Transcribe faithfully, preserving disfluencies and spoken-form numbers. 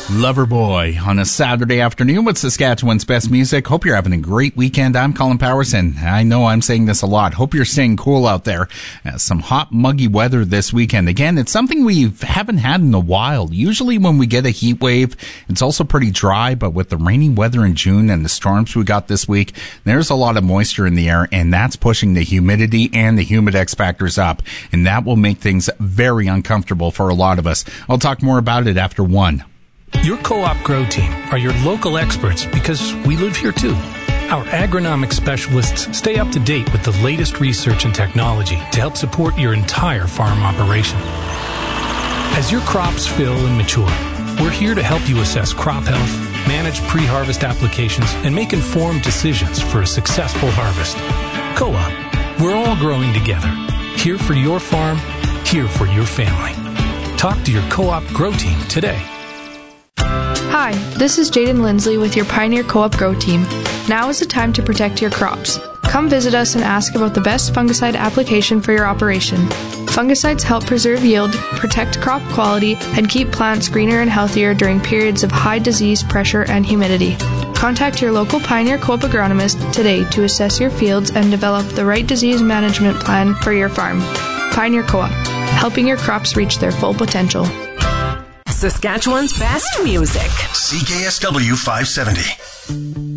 Loverboy on a Saturday afternoon with Saskatchewan's best music. Hope you're having a great weekend. I'm Colin Powers, and I know I'm saying this a lot. Hope you're staying cool out there. Uh, some hot, muggy weather this weekend. Again, it's something we haven't had in a while. Usually when we get a heat wave, it's also pretty dry, but with the rainy weather in June and the storms we got this week, there's a lot of moisture in the air, and that's pushing the humidity and the humidex factors up, and that will make things very uncomfortable for a lot of us. I'll talk more about it after one. Your Co-op Grow Team are your local experts because we live here too. Our agronomic specialists stay up to date with the latest research and technology to help support your entire farm operation. As your crops fill and mature, we're here to help you assess crop health, manage pre-harvest applications, and make informed decisions for a successful harvest. Co-op, we're all growing together. Here for your farm, here for your family. Talk to your Co-op Grow Team today. Hi, this is Jaden Lindsley with your Pioneer Co-op Grow Team. Now is the time to protect your crops. Come visit us and ask about the best fungicide application for your operation. Fungicides help preserve yield, protect crop quality, and keep plants greener and healthier during periods of high disease pressure and humidity. Contact your local Pioneer Co-op agronomist today to assess your fields and develop the right disease management plan for your farm. Pioneer Co-op, helping your crops reach their full potential. Saskatchewan's best music. C K S W five seventy.